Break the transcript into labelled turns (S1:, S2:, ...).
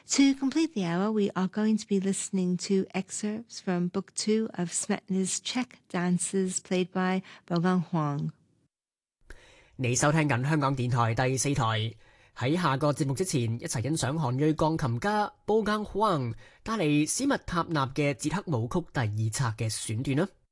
S1: To complete the hour, we are going to be listening to excerpts from Book 2 of Smetana's Czech dances played by Bogang Huang。
S2: 你收聽緊香港電台第4台。喺下個節目之前，一齊欣賞韓裔鋼琴家 Bogang Huang 帶嚟史密塔納嘅捷克舞曲第2冊嘅選段啦。